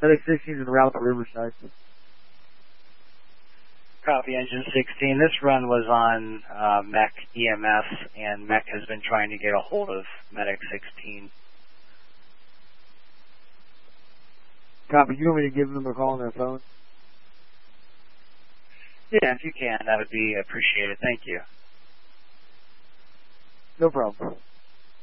Medic 16 is en route to Riverside. Copy, Engine 16. This run was on MEC EMS, and MEC has been trying to get a hold of Medic 16. Copy. You want me to give them a call on their phone? Yeah, if you can, that would be appreciated. Thank you. No problem.